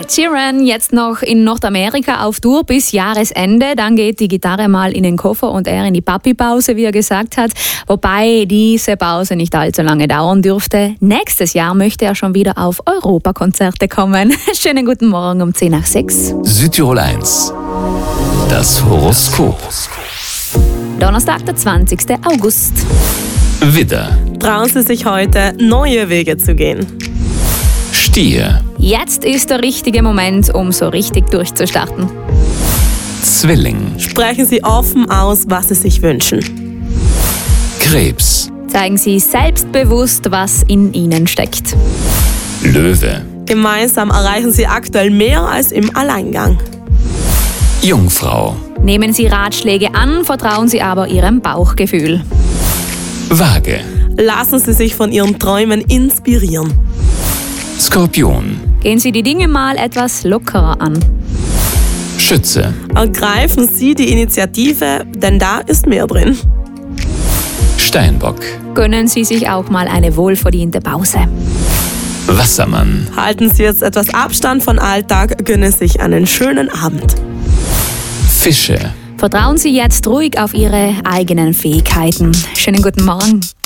Ed Sheeran jetzt noch in Nordamerika auf Tour bis Jahresende. Dann geht die Gitarre mal in den Koffer und er in die Papi-Pause, wie er gesagt hat. Wobei diese Pause nicht allzu lange dauern dürfte. Nächstes Jahr möchte er schon wieder auf Europakonzerte kommen. Schönen guten Morgen um 10 nach 6. Südtirol 1. Das Horoskop. Donnerstag, der 20. August. Widder, Trauen Sie sich heute, neue Wege zu gehen. Stier, Jetzt ist der richtige Moment, um so richtig durchzustarten. Zwilling, Sprechen Sie offen aus, was Sie sich wünschen. Krebs, Zeigen Sie selbstbewusst, was in Ihnen steckt. Löwe, Gemeinsam erreichen Sie aktuell mehr als im Alleingang. Jungfrau, Nehmen Sie Ratschläge an, vertrauen Sie aber Ihrem Bauchgefühl. Waage, Lassen Sie sich von Ihren Träumen inspirieren. Skorpion, Gehen Sie die Dinge mal etwas lockerer an. Schütze, Ergreifen Sie die Initiative, denn da ist mehr drin. Steinbock, Gönnen Sie sich auch mal eine wohlverdiente Pause. Wassermann, Halten Sie jetzt etwas Abstand von Alltag, gönnen sich einen schönen Abend. Fische. Vertrauen Sie jetzt ruhig auf Ihre eigenen Fähigkeiten. Schönen guten Morgen.